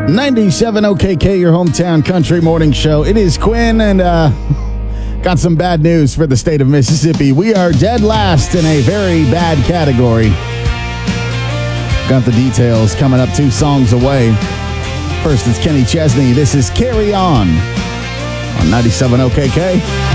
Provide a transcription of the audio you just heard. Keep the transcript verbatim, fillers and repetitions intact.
ninety-seven O K K, your hometown country morning show. It is Quinn, and uh, got some bad news for the state of Mississippi. We are dead last in a very bad category. Got the details coming up two songs away. First is Kenny Chesney. This is Carry On on ninety-seven O K K.